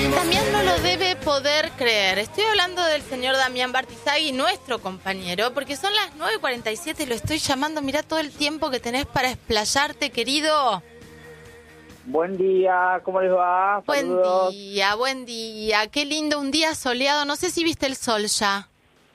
Damián no lo debe poder creer. Estoy hablando del señor Damián Bartizagui, nuestro compañero, porque son las 9:47 y lo estoy llamando. Mirá todo el tiempo que tenés para explayarte, querido. Buen día, ¿cómo les va? Saludos. Buen día. Qué lindo, un día soleado. No sé si viste el sol ya.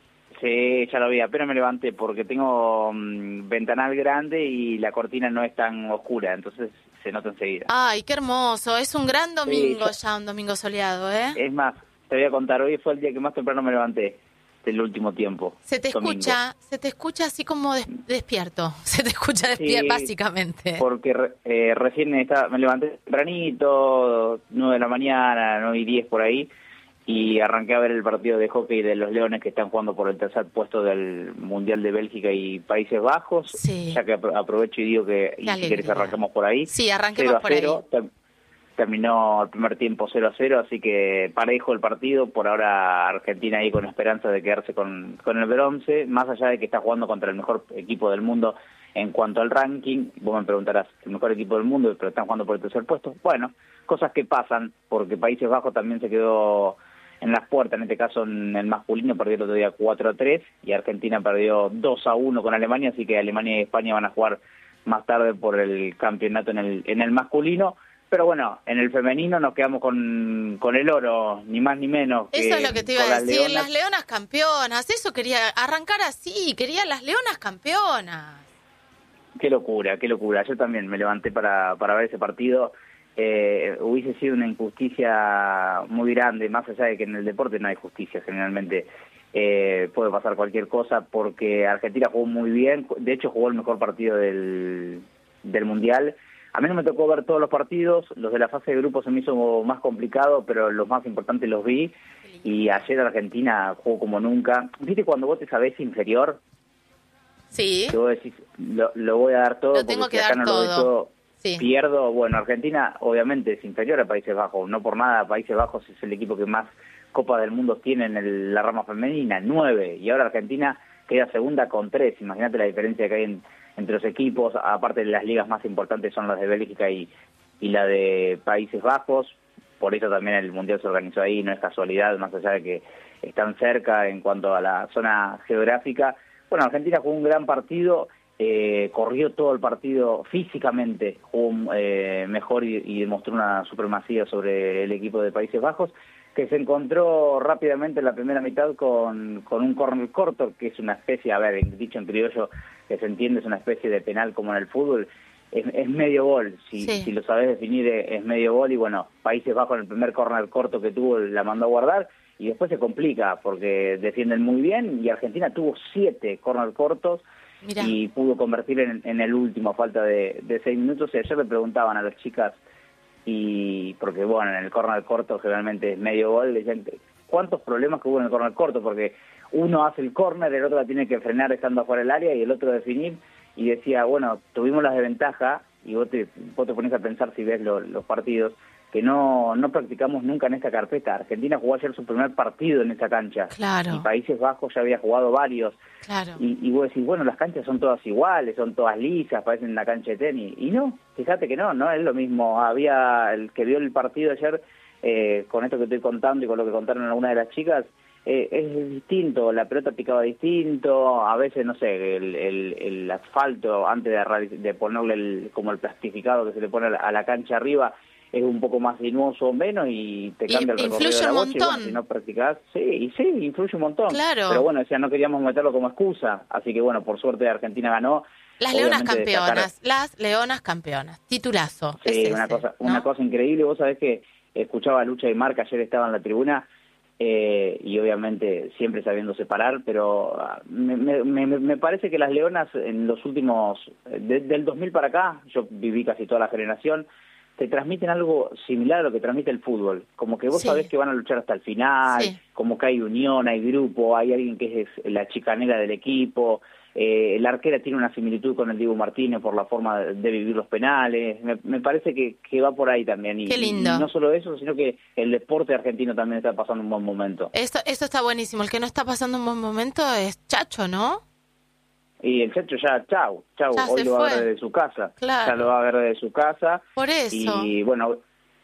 Sí, ya lo vi, apenas me levanté porque tengo ventanal grande y la cortina no es tan oscura, entonces se nota enseguida. Ay, qué hermoso. Es un gran domingo Sí, ya, un domingo soleado, ¿eh? es más, te voy a contar, hoy fue el día que más temprano me levanté del último tiempo. Se te escucha así como despierto. Se te escucha despierto, Sí, básicamente. porque recién me levanté tempranito, 9 de la mañana, 9:10 por ahí, y arranqué a ver el partido de hockey de los Leones que están jugando por el tercer puesto del Mundial de Bélgica y Países Bajos. Sí. Ya que aprovecho y digo que, y si querés arrancamos por ahí. Sí, arranquemos por 0-0, ahí. Terminó el primer tiempo 0-0, así que parejo el partido. Por ahora Argentina ahí con esperanza de quedarse con el bronce, más allá de que está jugando contra el mejor equipo del mundo en cuanto al ranking. Vos me preguntarás, el mejor equipo del mundo, pero están jugando por el tercer puesto. Bueno, cosas que pasan, porque Países Bajos también se quedó en las puertas, en este caso en el masculino, perdió el otro día 4-3, y Argentina perdió 2-1 con Alemania, así que Alemania y España van a jugar más tarde por el campeonato en el masculino. Pero bueno, en el femenino nos quedamos con el oro, ni más ni menos. Eso es lo que te iba a decir, las Leonas campeonas, eso quería arrancar así, quería las Leonas campeonas. Qué locura, qué locura. Yo también me levanté para ver ese partido. Hubiese sido una injusticia muy grande, más allá de que en el deporte no hay justicia generalmente. Puede pasar cualquier cosa, porque Argentina jugó muy bien, de hecho jugó el mejor partido del Mundial. A mí no me tocó ver todos los partidos, los de la fase de grupos se me hizo más complicado, pero los más importantes los vi, y ayer Argentina jugó como nunca. ¿Viste cuando vos te sabés inferior? Sí. Que vos decís, lo voy a dar todo, lo tengo porque que si acá dar no todo. lo doy todo, sí. Pierdo. Bueno, Argentina obviamente es inferior a Países Bajos, no por nada Países Bajos es el equipo que más Copas del Mundo tiene en la rama femenina, 9, y ahora Argentina queda segunda con 3, imagínate la diferencia que hay entre los equipos. Aparte de las ligas más importantes son las de Bélgica y la de Países Bajos, por eso también el Mundial se organizó ahí, no es casualidad, más allá de que están cerca en cuanto a la zona geográfica. Bueno, Argentina jugó un gran partido, corrió todo el partido físicamente, jugó mejor y demostró una supremacía sobre el equipo de Países Bajos, que se encontró rápidamente en la primera mitad con un córner corto, que es una especie, a ver, dicho en criollo, que se entiende, es una especie de penal como en el fútbol, es medio gol, si lo sabés definir es medio gol, y bueno, Países Bajos en el primer córner corto que tuvo la mandó a guardar, y después se complica porque defienden muy bien, y Argentina tuvo 7 córner cortos. Mirá. Y pudo convertir en el último a falta de 6 minutos, y ayer le preguntaban a las chicas, y porque bueno, en el córner corto generalmente es medio gol, le decían cuántos problemas que hubo en el córner corto, porque uno hace el córner, el otro la tiene que frenar estando afuera del área y el otro definir, y decía, bueno, tuvimos las desventajas, y vos te pones a pensar si ves los partidos, que no practicamos nunca en esta carpeta. Argentina jugó ayer su primer partido en esa cancha, claro. Y Países Bajos ya había jugado varios, claro. Y vos decís, bueno, las canchas son todas iguales, son todas lisas, parecen una cancha de tenis, y no, fíjate que no es lo mismo. Había el que vio el partido ayer, con esto que estoy contando y con lo que contaron algunas de las chicas, es distinto, la pelota picaba distinto, a veces, no sé, el asfalto, antes de ponerle como el plastificado que se le pone a la cancha arriba, es un poco más sinuoso o menos, y te cambia el recorrido de la bocha, y bueno, si no practicás, sí, influye un montón. Claro. Pero bueno, no queríamos meterlo como excusa, así que bueno, por suerte Argentina ganó. Las Leonas campeonas, titulazo. Sí, una cosa increíble. Vos sabés que escuchaba a Lucha y Marca, ayer estaba en la tribuna, y obviamente siempre sabiendo separar, pero me parece que las Leonas en los últimos, del 2000 para acá, yo viví casi toda la generación, te transmiten algo similar a lo que transmite el fútbol, como que vos sabés que van a luchar hasta el final, como que hay unión, hay grupo, hay alguien que es la chicanera del equipo, la arquera tiene una similitud con el Dibu Martínez por la forma de vivir los penales, me parece que va por ahí también, y, Qué lindo. Y no solo eso, sino que el deporte argentino también está pasando un buen momento. Esto está buenísimo, el que no está pasando un buen momento es Chacho, ¿no? Y el Chacho ya, chau, hoy lo va a ver desde su casa, claro. Ya lo va a ver desde su casa. Por eso. Y bueno,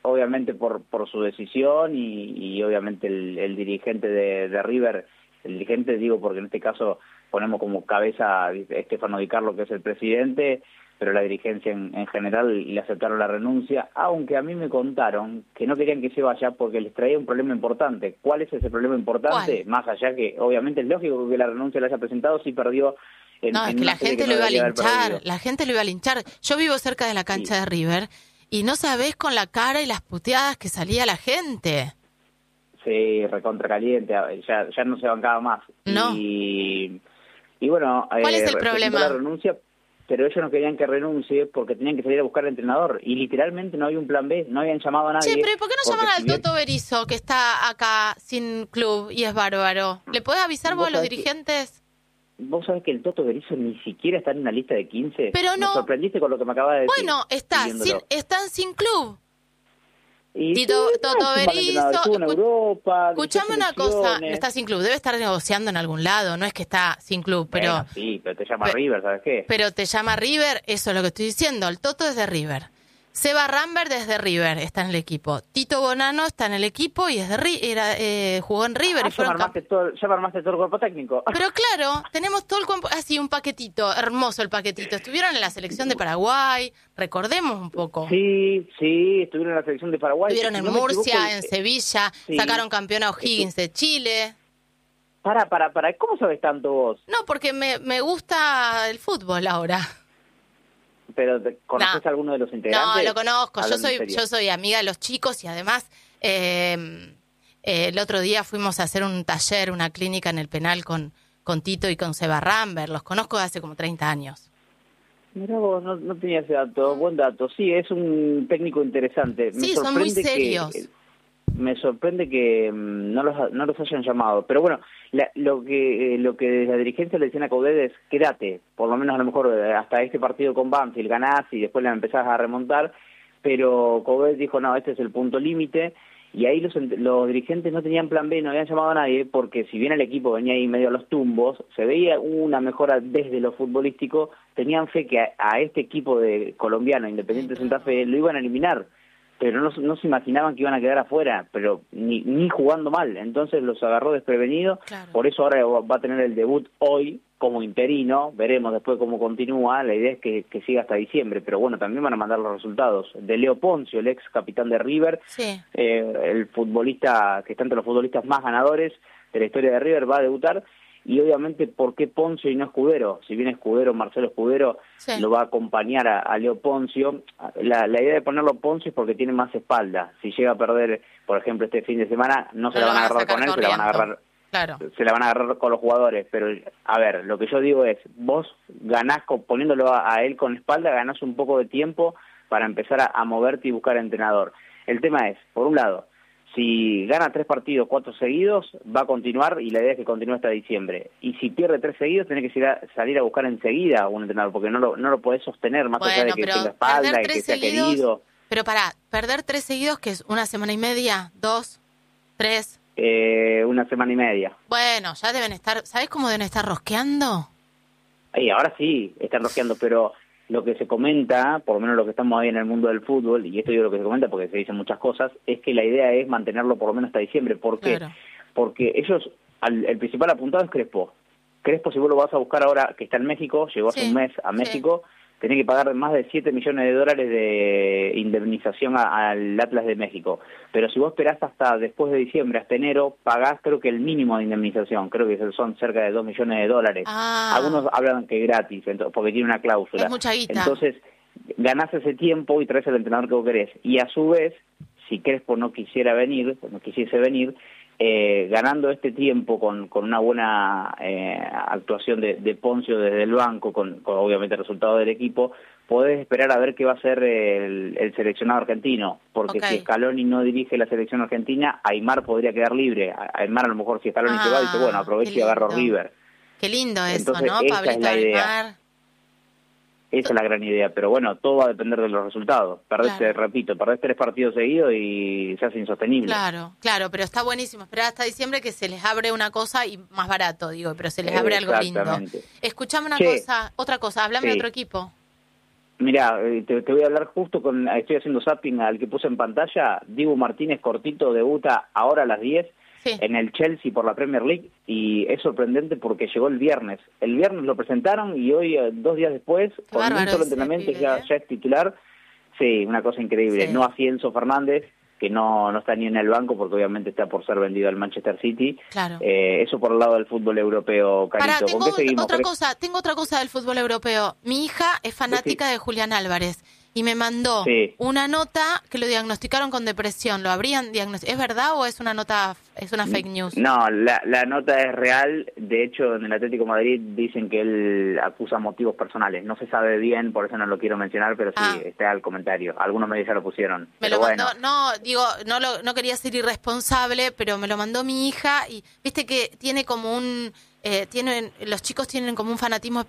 obviamente por su decisión y obviamente el dirigente de River, el dirigente digo porque en este caso ponemos como cabeza a Stefano Di Carlo, que es el presidente, pero la dirigencia en general le aceptaron la renuncia, aunque a mí me contaron que no querían que se vaya porque les traía un problema importante. ¿Cuál es ese problema importante? ¿Cuál? Más allá que obviamente es lógico que la renuncia la haya presentado si perdió. No, es que la gente lo iba a linchar, la gente lo iba a linchar. Yo vivo cerca de la cancha de River y no sabés con la cara y las puteadas que salía la gente. Sí, recontra caliente, ya no se bancaba más. No. Y bueno, ¿cuál es el problema? La renuncia, pero ellos no querían que renuncie porque tenían que salir a buscar al entrenador y literalmente no había un plan B, no habían llamado a nadie. Che, pero ¿por qué no llaman al Toto Berizzo, que está acá sin club y es bárbaro? ¿Le podés avisar vos a los dirigentes? Vos sabés que el Toto Berizzo ni siquiera está en una lista de 15. Pero no. Me sorprendiste con lo que me acabas de decir. Bueno, están sin club. Y Toto Berizzo, escuchame una cosa, está sin club, debe estar negociando en algún lado, no es que está sin club, pero... Bueno, sí, pero te llama River, ¿sabes qué? Pero te llama River, eso es lo que estoy diciendo, el Toto es de River. Seba Rambert desde River, está en el equipo. Tito Bonano está en el equipo y es de jugó en River. Y ya me armaste todo el cuerpo técnico. Pero claro, tenemos todo el cuerpo, así un paquetito, hermoso el paquetito. Estuvieron en la selección de Paraguay, recordemos un poco. Sí, estuvieron en la selección de Paraguay. Estuvieron en Murcia, en Sevilla, sacaron campeón a O'Higgins de Chile. Para, ¿cómo sabes tanto vos? No, porque me gusta el fútbol ahora. ¿Pero conoces a alguno de los integrantes? No, lo conozco. Yo soy amiga de los chicos y además el otro día fuimos a hacer un taller, una clínica en el penal con Tito y con Seba Rambert. Los conozco de hace como 30 años. Mirá vos, no tenía ese dato. Buen dato. Sí, es un técnico interesante. Sí, son muy serios. Me sorprende que no los hayan llamado. Pero bueno, lo que desde la dirigencia le decían a Coudet es quédate, por lo menos a lo mejor hasta este partido con Banfield ganás y después la empezás a remontar, pero Coudet dijo no, este es el punto límite, y ahí los dirigentes no tenían plan B, no habían llamado a nadie, porque si bien el equipo venía ahí medio a los tumbos, se veía una mejora desde lo futbolístico, tenían fe que a este equipo de colombiano, Independiente Santa Fe, lo iban a eliminar, pero no se imaginaban que iban a quedar afuera, pero ni jugando mal, entonces los agarró desprevenidos, claro. Por eso ahora va a tener el debut hoy como interino, veremos después cómo continúa, la idea es que siga hasta diciembre, pero bueno, también van a mandar los resultados de Leo Poncio, el ex capitán de River, sí. El futbolista que está entre los futbolistas más ganadores de la historia de River, va a debutar. Y obviamente, ¿por qué Poncio y no Escudero? Si bien Marcelo Escudero sí. Lo va a acompañar a Leo Poncio, la idea de ponerlo Poncio es porque tiene más espalda. Si llega a perder, por ejemplo, este fin de semana, no se la van a agarrar con él, se la van a agarrar, claro. Se la van a agarrar con los jugadores. Pero, a ver, lo que yo digo es, vos ganás, poniéndolo a él con espalda, ganás un poco de tiempo para empezar a moverte y buscar entrenador. El tema es, por un lado, si gana 3 partidos, 4 seguidos, va a continuar y la idea es que continúe hasta diciembre. Y si pierde 3 seguidos, tiene que salir a buscar enseguida un entrenador, porque no lo podés sostener, más allá de que tenga espalda y que sea querido. Pero perder 3 seguidos, que es 1 semana y media, 2, 3... 1 semana y media. Bueno, ya deben estar, ¿sabés cómo deben estar rosqueando? Ahora sí, están rosqueando, pero lo que se comenta, por lo menos lo que estamos ahí en el mundo del fútbol, y esto yo lo que se comenta porque se dicen muchas cosas, es que la idea es mantenerlo por lo menos hasta diciembre. ¿Por qué? Claro. Porque ellos, el principal apuntado es Crespo. Crespo, si vos lo vas a buscar ahora, que está en México, llegó hace un mes a México, tenés que pagar más de $7 millones de indemnización al Atlas de México. Pero si vos esperás hasta después de diciembre, hasta enero, pagás creo que el mínimo de indemnización, creo que son cerca de $2 millones. Algunos hablan que es gratis, porque tiene una cláusula. Es mucha guita. Entonces, ganás ese tiempo y traes al entrenador que vos querés. Y a su vez, si Crespo no quisiese venir, ganando este tiempo con una buena actuación de Poncio desde el banco, con obviamente el resultado del equipo, podés esperar a ver qué va a hacer el seleccionado argentino, porque si Scaloni no dirige la selección argentina, Aimar podría quedar libre. Aimar a lo mejor si Scaloni se va, dice, bueno, aprovecho y agarro River. Qué lindo eso, entonces, ¿no, esa Pablito es la idea. Aimar? Esa es la gran idea, pero bueno, todo va a depender de los resultados. Perdés 3 partidos seguidos y se hace insostenible. Claro, pero está buenísimo esperar hasta diciembre que se les abre una cosa y más barato, digo, pero se les abre algo lindo. Escuchame otra cosa, háblame de otro equipo. Mirá, te voy a hablar justo estoy haciendo zapping al que puse en pantalla. Dibu Martínez Cortito debuta ahora a las 10 en el Chelsea por la Premier League, y es sorprendente porque llegó el viernes. El viernes lo presentaron y hoy, 2 días después, con un solo entrenamiento ya es titular. Sí, una cosa increíble. Sí. No a Cienzo Fernández, que no está ni en el banco porque obviamente está por ser vendido al Manchester City. Claro. Eso por el lado del fútbol europeo, Carito. Tengo otra cosa del fútbol europeo. Mi hija es fanática de Julián Álvarez y me mandó una nota que lo diagnosticaron con depresión. ¿Lo habrían diagnosticado? ¿Es verdad o es una fake news? No, la nota es real. De hecho, en el Atlético de Madrid dicen que él acusa motivos personales. No se sabe bien, por eso no lo quiero mencionar, pero sí está el comentario. Algunos medios ya lo pusieron. Me lo mandó, no quería ser irresponsable, pero me lo mandó mi hija y viste que tiene como los chicos tienen como un fanatismo